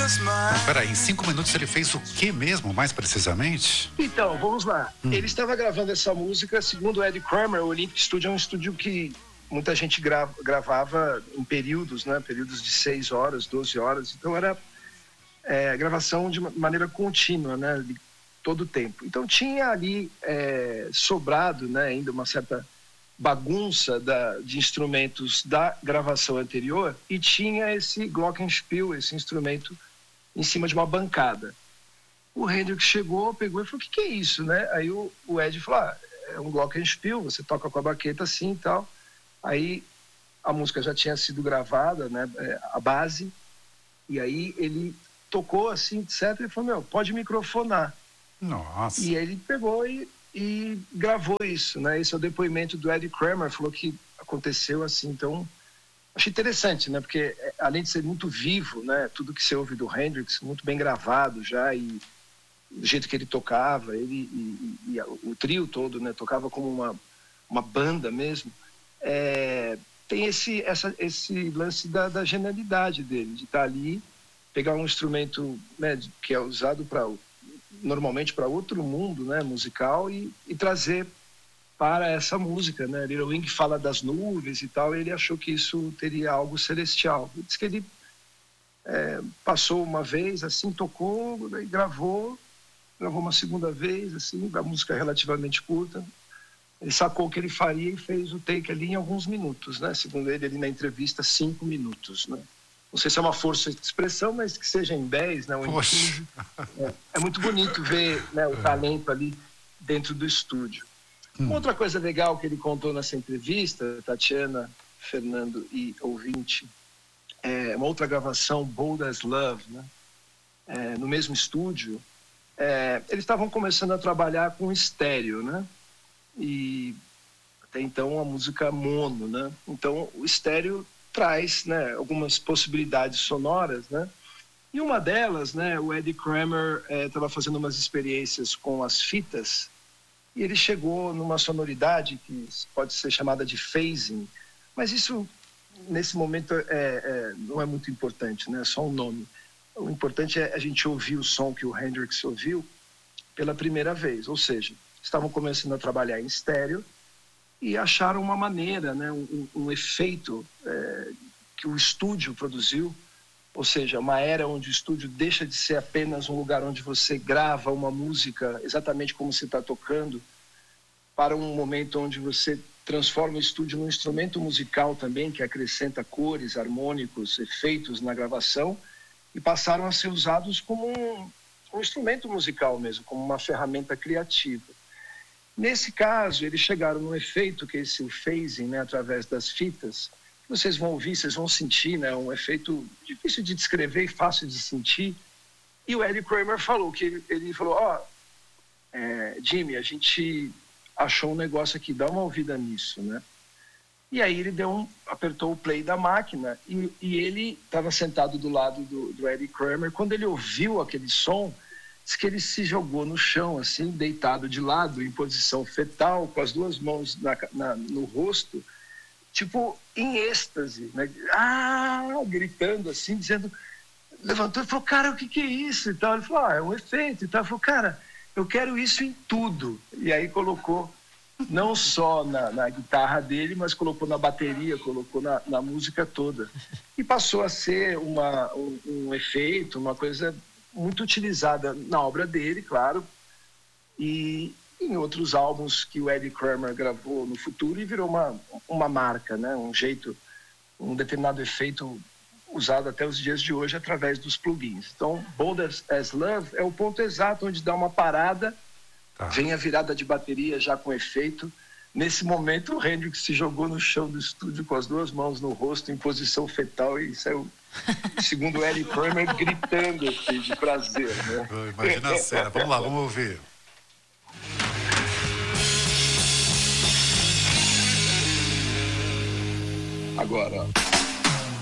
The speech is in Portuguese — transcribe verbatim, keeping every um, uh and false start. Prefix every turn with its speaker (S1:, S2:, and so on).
S1: Peraí, em cinco minutos ele fez o que mesmo, mais precisamente?
S2: Então, vamos lá. Hum. Ele estava gravando essa música, segundo o Eddie Kramer, o Olympic Studio é um estúdio que muita gente gra- gravava em períodos, né? Períodos de seis horas, doze horas. Então era é, gravação de maneira contínua, né? De todo o tempo. Então tinha ali é, sobrado, né? Ainda uma certa bagunça da, de instrumentos da gravação anterior e tinha esse glockenspiel, esse instrumento em cima de uma bancada. O Hendrix chegou, pegou e falou, o que, que é isso, né? Aí o, o Ed falou, ah, é um glockenspiel, você toca com a baqueta assim e tal. Aí a música já tinha sido gravada, né, a base, e aí ele tocou assim, etcétera, e falou, meu, pode microfonar.
S1: Nossa.
S2: E aí ele pegou e e gravou isso, né? Esse é o depoimento do Eddie Kramer, falou que aconteceu assim, então achei interessante, né? Porque além de ser muito vivo, né? Tudo que você ouve do Hendrix, muito bem gravado já, e do jeito que ele tocava, ele e, e, e o trio todo, né? Tocava como uma, uma banda mesmo. É, tem esse, essa, esse lance da, da genialidade dele, de estar ali, pegar um instrumento, né, que é usado para normalmente para outro mundo, né, musical, e, e trazer para essa música, né? Little Wing fala das nuvens e tal, e ele achou que isso teria algo celestial. Diz que ele é, passou uma vez, assim, tocou, e gravou, gravou uma segunda vez, assim, a música é relativamente curta. Ele sacou o que ele faria e fez o take ali em alguns minutos, né? Segundo ele, ali na entrevista, cinco minutos, né? Não sei se é uma força de expressão, mas que seja em dez, né, ou em quinze. É, é muito bonito ver, né, o talento ali dentro do estúdio. Hum. Uma outra coisa legal que ele contou nessa entrevista, Tatiana, Fernando e ouvinte, é uma outra gravação, Bold as Love, né, é, no mesmo estúdio. É, eles estavam começando a trabalhar com estéreo, né, e até então a música mono, né, então o estéreo traz, né, algumas possibilidades sonoras, né? E uma delas, né, o Eddie Kramer estava é, fazendo umas experiências com as fitas e ele chegou numa sonoridade que pode ser chamada de phasing, mas isso nesse momento é, é, não é muito importante, né? É só um nome. O importante é a gente ouvir o som que o Hendrix ouviu pela primeira vez, ou seja, estavam começando a trabalhar em estéreo e acharam uma maneira, né, um, um efeito é, que o estúdio produziu, ou seja, uma era onde o estúdio deixa de ser apenas um lugar onde você grava uma música exatamente como você está tocando, para um momento onde você transforma o estúdio num instrumento musical também, que acrescenta cores, harmônicos, efeitos na gravação, e passaram a ser usados como um, um instrumento musical mesmo, como uma ferramenta criativa. Nesse caso, eles chegaram num efeito que é esse o phasing, né, através das fitas. Vocês vão ouvir, vocês vão sentir, né, um efeito difícil de descrever e fácil de sentir. E o Eddie Kramer falou que ele, ele falou, ó, oh, é, Jimmy, a gente achou um negócio aqui, dá uma ouvida nisso, né? E aí ele deu um, apertou o play da máquina e, e ele estava sentado do lado do, do Eddie Kramer. Quando ele ouviu aquele som, diz que ele se jogou no chão, assim, deitado de lado, em posição fetal, com as duas mãos na, na, no rosto, tipo, em êxtase, né? Ah, gritando assim, dizendo, levantou e falou, cara, o que que é isso? E tal. Ele falou, ah, é um efeito e tal. Ele falou, cara, eu quero isso em tudo. E aí colocou, não só na, na guitarra dele, mas colocou na bateria, colocou na, na música toda. E passou a ser uma, um, um efeito, uma coisa muito utilizada na obra dele, claro, e em outros álbuns que o Eddie Kramer gravou no futuro, e virou uma, uma marca, né? Um jeito, um determinado efeito usado até os dias de hoje através dos plugins. Então, Bold as, as Love é o ponto exato onde dá uma parada, tá. Vem a virada de bateria já com efeito. Nesse momento, o Hendrix se jogou no chão do estúdio com as duas mãos no rosto, em posição fetal, e saiu, segundo o Eddie Kramer, gritando assim, de prazer. Né?
S1: Imagina a cena. Vamos lá, vamos ouvir.
S2: Agora, ó.